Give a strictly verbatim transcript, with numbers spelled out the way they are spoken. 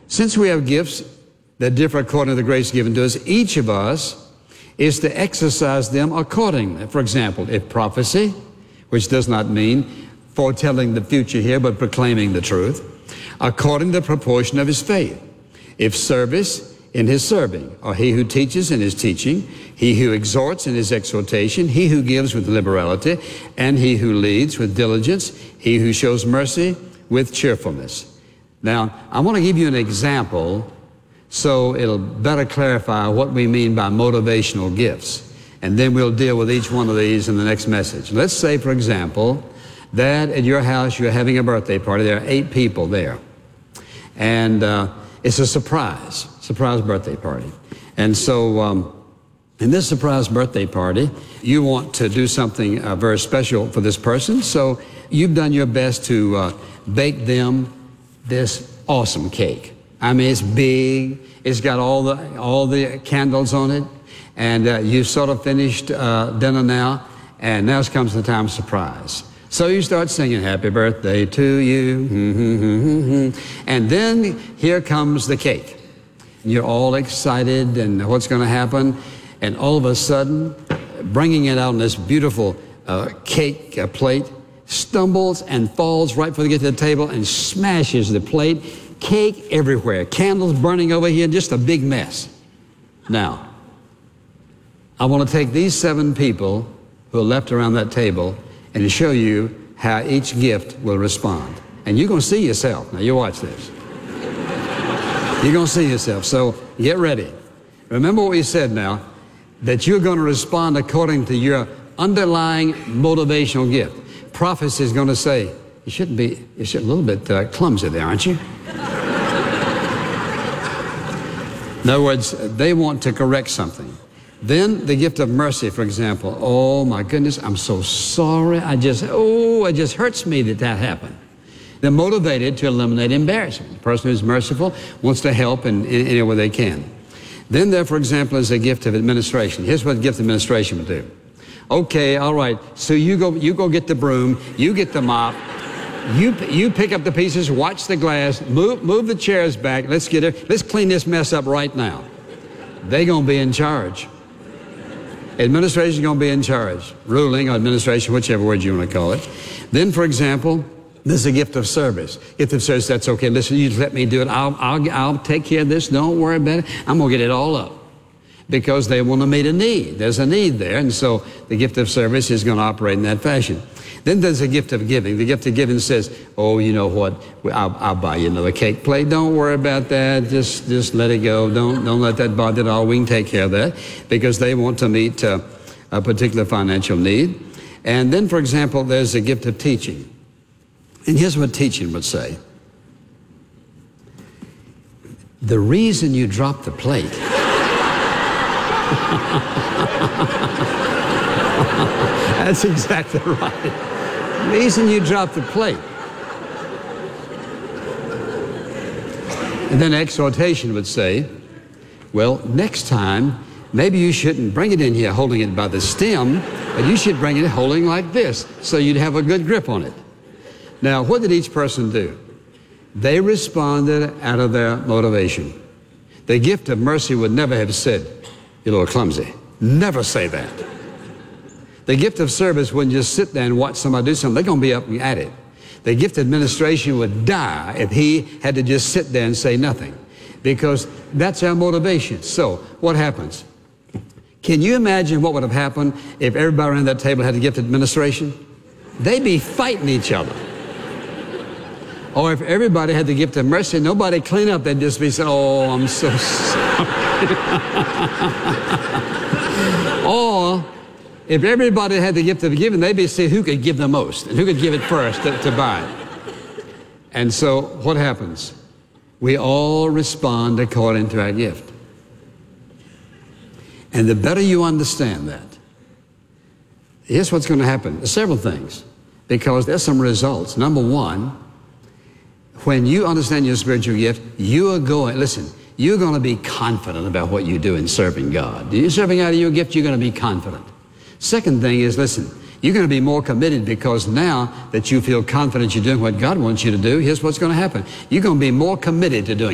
Since we have gifts that differ according to the grace given to us, each of us is to exercise them accordingly. For example, if prophecy, which does not mean foretelling the future here, but proclaiming the truth, according to the proportion of his faith. If service, in his serving, or he who teaches in his teaching, he who exhorts in his exhortation, he who gives with liberality, and he who leads with diligence, he who shows mercy with cheerfulness. Now, I want to give you an example so it'll better clarify what we mean by motivational gifts. And then we'll deal with each one of these in the next message. Let's say, for example, that at your house you're having a birthday party. There are eight people there. And uh, it's a surprise, surprise birthday party. And so um, in this surprise birthday party, you want to do something uh, very special for this person. So you've done your best to uh, bake them this awesome cake. I mean, it's big. It's got all the all the candles on it, and uh, you've sort of finished uh, dinner now, and now comes the time of surprise. So you start singing "Happy Birthday to You," and then here comes the cake. You're all excited, and what's going to happen? And all of a sudden, bringing it out on this beautiful uh, cake uh, plate, stumbles and falls right before they get to the table and smashes the plate. Cake everywhere, candles burning over here, just a big mess. Now, I want to take these seven people who are left around that table and show you how each gift will respond. And you're going to see yourself. Now, you watch this. You're going to see yourself. So get ready. Remember what we said now, that you're going to respond according to your underlying motivational gift. Prophecy is going to say, you shouldn't be, you're a little bit uh, clumsy there, aren't you? In other words, they want to correct something. Then the gift of mercy, for example. Oh my goodness, I'm so sorry. I just, oh, it just hurts me that that happened. They're motivated to eliminate embarrassment. The person who's merciful wants to help in, in any way they can. Then there, for example, is a gift of administration. Here's what gift of administration would do. Okay, all right, so you go, you go get the broom, you get the mop, You, you pick up the pieces, watch the glass, move, move the chairs back. Let's get it. Let's clean this mess up right now. They're going to be in charge. Administration is going to be in charge. Ruling or administration, whichever word you want to call it. Then, for example, there's a gift of service. Gift of service, that's okay. Listen, you just let me do it. I'll, I'll, I'll take care of this. Don't worry about it. I'm going to get it all up. Because they want to meet a need. There's a need there. And so the gift of service is going to operate in that fashion. Then there's a gift of giving. The gift of giving says, oh, you know what, I'll, I'll buy you another cake plate. Don't worry about that. Just, just let it go. Don't, don't let that bother you at all. We can take care of that, because they want to meet uh, a particular financial need. And then, for example, there's a gift of teaching. And here's what teaching would say. The reason you dropped the plate that's exactly right. The reason you dropped the plate. And then exhortation would say, well, next time, maybe you shouldn't bring it in here holding it by the stem, but you should bring it holding like this so you'd have a good grip on it. Now, what did each person do? They responded out of their motivation. The gift of mercy would never have said, you're a little clumsy. Never say that. The gift of service wouldn't just sit there and watch somebody do something. They're going to be up at it. The gift of administration would die if he had to just sit there and say nothing, because that's our motivation. So what happens? Can you imagine what would have happened if everybody around that table had the gift of administration? They'd be fighting each other. Or if everybody had the gift of mercy, nobody clean up, they'd just be saying, oh, I'm so sorry. Or if everybody had the gift of giving, they'd be saying who could give the most and who could give it first to, to buy it. And so what happens? We all respond according to our gift. And the better you understand that, here's what's going to happen. There's several things, because there's some results. Number one, when you understand your spiritual gift, you are going, listen, you're going to be confident about what you do in serving God. You're serving out of your gift, you're going to be confident. Second thing is, listen, you're going to be more committed, because now that you feel confident you're doing what God wants you to do, here's what's going to happen. You're going to be more committed to doing